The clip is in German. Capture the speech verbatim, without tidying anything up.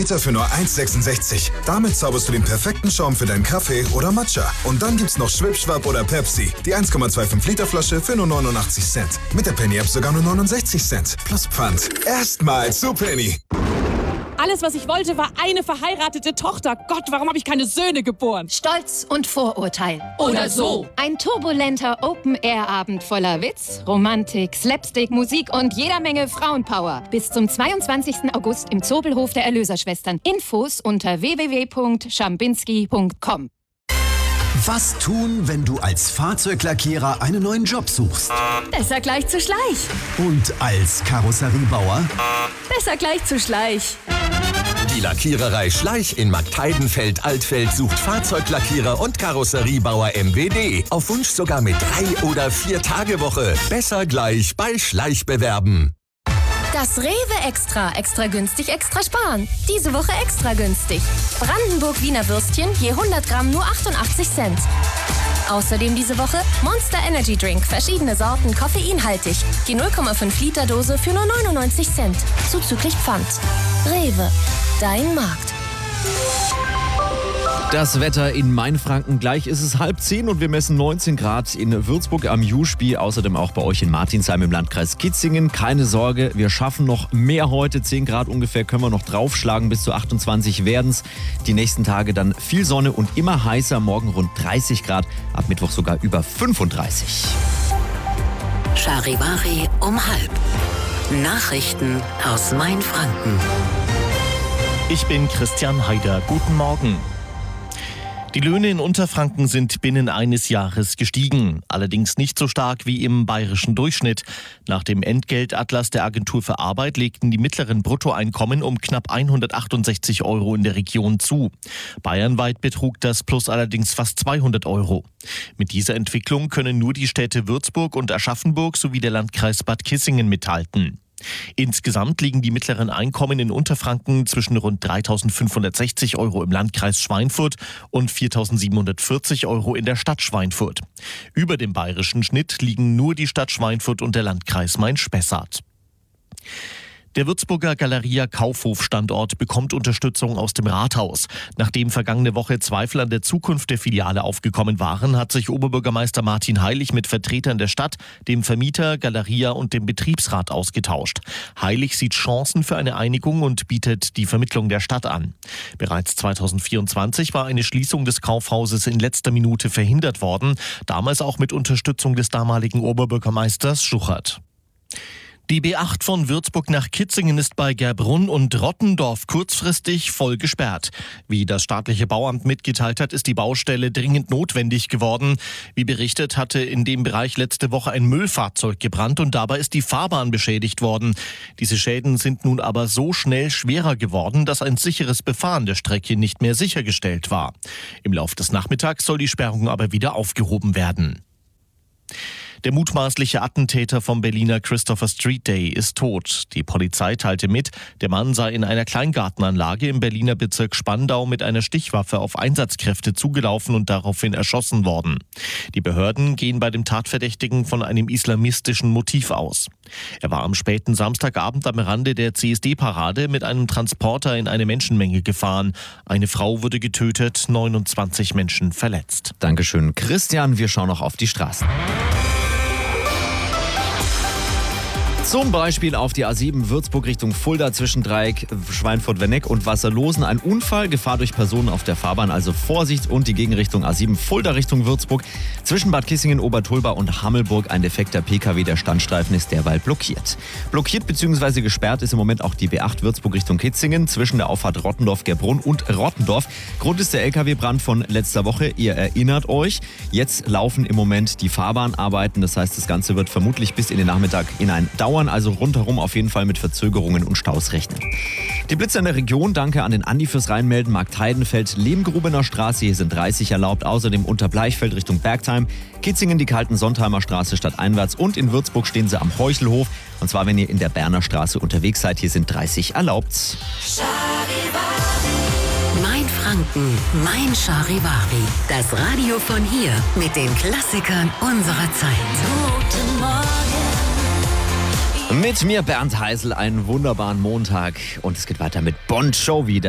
Liter für nur eins Komma sechsundsechzig. Damit zauberst du den perfekten Schaum für deinen Kaffee oder Matcha. Und dann gibt's noch Schwipschwapp oder Pepsi. Die eins Komma fünfundzwanzig Liter Flasche für nur neunundachtzig Cent. Mit der Penny App sogar nur neunundsechzig Cent. Plus Pfand. Erstmal zu Penny. Alles, was ich wollte, war eine verheiratete Tochter. Gott, warum habe ich keine Söhne geboren? Stolz und Vorurteil. Oder so. Ein turbulenter Open-Air-Abend voller Witz, Romantik, Slapstick, Musik und jeder Menge Frauenpower. Bis zum zweiundzwanzigsten August im Zobelhof der Erlöserschwestern. Infos unter w w w punkt schambinski punkt com. Was tun, wenn du als Fahrzeuglackierer einen neuen Job suchst? Besser gleich zu Schleich. Und als Karosseriebauer? Besser gleich zu Schleich. Die Lackiererei Schleich in Marktheidenfeld-Altfeld sucht Fahrzeuglackierer und Karosseriebauer M W D. Auf Wunsch sogar mit drei- oder vier-Tage-Woche. Besser gleich bei Schleich bewerben. Das Rewe Extra. Extra günstig, extra sparen. Diese Woche extra günstig. Brandenburg Wiener Würstchen je hundert Gramm nur achtundachtzig Cent. Außerdem diese Woche Monster Energy Drink. Verschiedene Sorten, koffeinhaltig. Die null Komma fünf Liter Dose für nur neunundneunzig Cent. Zuzüglich Pfand. Rewe. Dein Markt. Das Wetter in Mainfranken. Gleich ist es halb zehn und wir messen neunzehn Grad in Würzburg am Juspie. Außerdem auch bei euch in Martinsheim im Landkreis Kitzingen. Keine Sorge, wir schaffen noch mehr heute. zehn Grad ungefähr können wir noch draufschlagen. Bis zu achtundzwanzig werden's. Die nächsten Tage dann viel Sonne und immer heißer. Morgen rund dreißig Grad. Ab Mittwoch sogar über fünfunddreißig. Charivari um halb. Nachrichten aus Mainfranken. Ich bin Christian Haider. Guten Morgen. Die Löhne in Unterfranken sind binnen eines Jahres gestiegen. Allerdings nicht so stark wie im bayerischen Durchschnitt. Nach dem Entgeltatlas der Agentur für Arbeit legten die mittleren Bruttoeinkommen um knapp hundertachtundsechzig Euro in der Region zu. Bayernweit betrug das Plus allerdings fast zweihundert Euro. Mit dieser Entwicklung können nur die Städte Würzburg und Aschaffenburg sowie der Landkreis Bad Kissingen mithalten. Insgesamt liegen die mittleren Einkommen in Unterfranken zwischen rund dreitausendfünfhundertsechzig Euro im Landkreis Schweinfurt und viertausendsiebenhundertvierzig Euro in der Stadt Schweinfurt. Über dem bayerischen Schnitt liegen nur die Stadt Schweinfurt und der Landkreis Main-Spessart. Der Würzburger Galeria Kaufhof-Standort bekommt Unterstützung aus dem Rathaus. Nachdem vergangene Woche Zweifel an der Zukunft der Filiale aufgekommen waren, hat sich Oberbürgermeister Martin Heilig mit Vertretern der Stadt, dem Vermieter, Galeria und dem Betriebsrat ausgetauscht. Heilig sieht Chancen für eine Einigung und bietet die Vermittlung der Stadt an. Bereits zweitausendvierundzwanzig war eine Schließung des Kaufhauses in letzter Minute verhindert worden, damals auch mit Unterstützung des damaligen Oberbürgermeisters Schuchert. Die B acht von Würzburg nach Kitzingen ist bei Gerbrunn und Rottendorf kurzfristig voll gesperrt. Wie das staatliche Bauamt mitgeteilt hat, ist die Baustelle dringend notwendig geworden. Wie berichtet, hatte in dem Bereich letzte Woche ein Müllfahrzeug gebrannt und dabei ist die Fahrbahn beschädigt worden. Diese Schäden sind nun aber so schnell schwerer geworden, dass ein sicheres Befahren der Strecke nicht mehr sichergestellt war. Im Laufe des Nachmittags soll die Sperrung aber wieder aufgehoben werden. Der mutmaßliche Attentäter vom Berliner Christopher Street Day ist tot. Die Polizei teilte mit, der Mann sei in einer Kleingartenanlage im Berliner Bezirk Spandau mit einer Stichwaffe auf Einsatzkräfte zugelaufen und daraufhin erschossen worden. Die Behörden gehen bei dem Tatverdächtigen von einem islamistischen Motiv aus. Er war am späten Samstagabend am Rande der C S D-Parade mit einem Transporter in eine Menschenmenge gefahren. Eine Frau wurde getötet, neunundzwanzig Menschen verletzt. Dankeschön, Christian. Wir schauen noch auf die Straßen. Zum Beispiel auf die A sieben Würzburg Richtung Fulda zwischen Dreieck, Schweinfurt-Werneck und Wasserlosen. Ein Unfall, Gefahr durch Personen auf der Fahrbahn, also Vorsicht. Und die Gegenrichtung A sieben Fulda Richtung Würzburg. Zwischen Bad Kissingen, Obertulba und Hammelburg ein defekter P K W. Der Standstreifen ist derweil blockiert. Blockiert bzw. gesperrt ist im Moment auch die B acht Würzburg Richtung Kitzingen zwischen der Auffahrt Rottendorf-Gerbrunn und Rottendorf. Grund ist der L K W-Brand von letzter Woche. Ihr erinnert euch. Jetzt laufen im Moment die Fahrbahnarbeiten. Das heißt, das Ganze wird vermutlich bis in den Nachmittag hinein dauern. Also rundherum auf jeden Fall mit Verzögerungen und Staus rechnen. Die Blitzer in der Region, danke an den Andi fürs Reinmelden. Marktheidenfeld, Lehmgrubener Straße, hier sind dreißig erlaubt. Außerdem unter Bleichfeld Richtung Bergtheim. Kitzingen die Kalten-Sontheimer Straße stadteinwärts. Und in Würzburg stehen sie am Heuchelhof. Und zwar, wenn ihr in der Berner Straße unterwegs seid. Hier sind dreißig erlaubt. Mainfranken, mein Charivari. Das Radio von hier mit den Klassikern unserer Zeit. Guten Morgen. Mit mir Bernd Heisel, einen wunderbaren Montag. Und es geht weiter mit Bon Jovi.